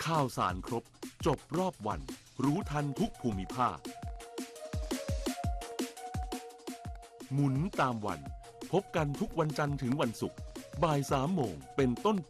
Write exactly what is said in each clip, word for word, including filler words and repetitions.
ข่าวสารครบจบรอบวันรู้ทันทุกภูมิภาคหมุนตามวันพบกันทุกวันจันทร์ถึงวันศุกร์บ่ายสามโมงเป็นต้นไป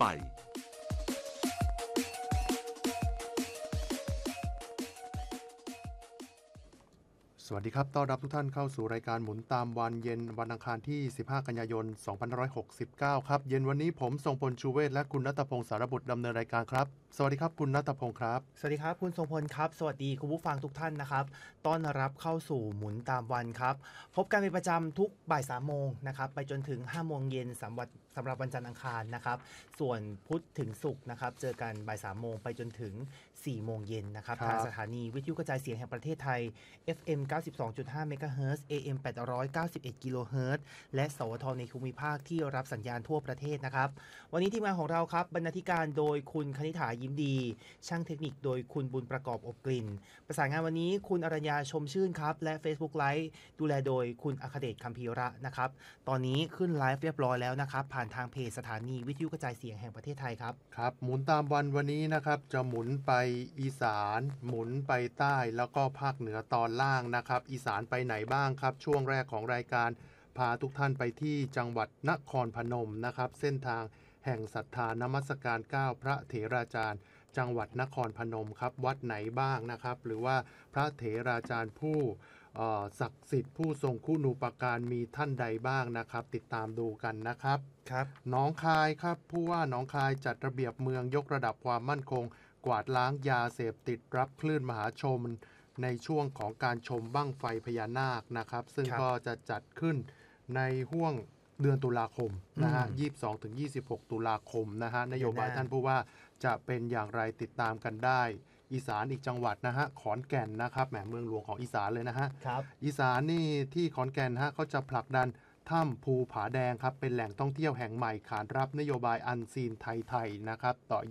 สวัสดีครับต้อนรับทุกท่านเข้าสู่รายการหมุนตามวันเย็นวันอังคารที่สิบห้ากันยายนสองพันห้าร้อยหกสิบเก้าครับเย็นวันนี้ผมทรงพลชูเวศและคุณณัฐพงศ์สารบุตรดำเนินรายการครับสวัสดีครับคุณณัฐพงศ์ครับสวัสดีครับคุณทรงพลครับสวัสดีคุณผู้ฟังทุกท่านนะครับต้อนรับเข้าสู่หมุนตามวันครับพบกันเป็นประจำทุกบ่ายสามโมงนะครับไปจนถึงห้าโมงเย็นสำหรับสำหรับวันจันทร์อังคารนะครับส่วนพุธถึงศุกร์นะครับเจอกันบ่ายสามโมงไปจนถึงสี่โมงเย็นนะครับทางสถานีวิทยุกระจายเสียงแห่งประเทศไทย เอฟ เอ็ม เก้าสิบสองจุดห้า เมกะเฮิรตซ์ เอ เอ็ม แปดร้อยเก้าสิบเอ็ด กิโลเฮิรตซ์และสวทในภูมิภาคที่รับสัญญาณทั่วประเทศนะครับวันนี้ทีมงานของเราครับบรรณาธิการโดยคุณคณิษฐายิ้มดีช่างเทคนิคโดยคุณบุญประกอบอบกลิ่นประสานงานวันนี้คุณอรัญญาชมชื่นครับและ Facebook Live ดูแลโดยคุณอัคเดชคัมภีระนะครับตอนนี้ขึ้นไลฟ์เรียบร้อยแล้วนะครับผ่านทางเพจสถานีวิทยุกระจายเสียงแห่งประเทศไทยครับครับหมุนตามวันวันนี้นะครับจะหมุนไปอีสานหมุนไปใต้แล้วก็ภาคเหนือตอนล่างนะครับอีสานไปไหนบ้างครับช่วงแรกของรายการพาทุกท่านไปที่จังหวัดนครพนมนะครับเส้นทางแห่งศรัทธานมัสการเก้าพระเถราจารย์จังหวัดนครพนมครับวัดไหนบ้างนะครับหรือว่าพระเถราจารย์ผู้ศักดิ์สิทธิ์ผู้ทรงคุณูปการมีท่านใดบ้างนะครับติดตามดูกันนะครับครับหนองคายครับผู้ว่าหนองคายจัดระเบียบเมืองยกระดับความมั่นคงกวาดล้างยาเสพติดรับคลื่นมหาชนในช่วงของการชมบั้งไฟพญานาคนะครับซึ่งก็จะจัดขึ้นในห้วงเดือนตุลาคมนะฮะ ยี่สิบสองถึงยี่สิบหก ตุลาคมนะฮะนโยบายท่านผู้ว่าจะเป็นอย่างไรติดตามกันได้อีสานอีกจังหวัดนะฮะขอนแก่นนะครับแหมเมืองหลวงของอีสานเลยนะฮะอีสานนี่ที่ขอนแก่นฮะเขาจะผลักดันถ้ำภูผาแดงครับเป็นแหล่งท่องเที่ยวแห่งใหม่ขานรับนโยบายอันซีนไทยๆนะครับต่อ